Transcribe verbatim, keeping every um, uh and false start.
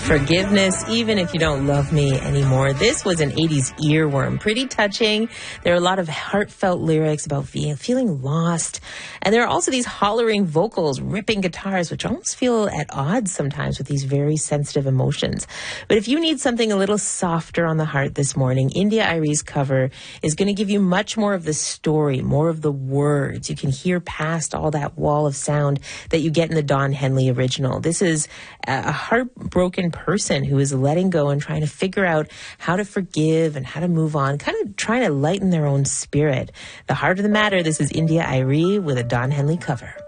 Forgiveness, even if you don't love me anymore. This was an eighties earworm. Pretty touching. There are a lot of heartfelt lyrics about fe- feeling lost. And there are also these hollering vocals, ripping guitars, which almost feel at odds sometimes with these very sensitive emotions. But if you need something a little softer on the heart this morning, India.Arie's cover is going to give you much more of the story, more of the words. You can hear past all that wall of sound that you get in the Don Henley original. This is a heartbroken person who is letting go and trying to figure out how to forgive and how to move on, kind of trying to lighten their own spirit. The heart of the matter, this is India.Arie with a Don Henley cover.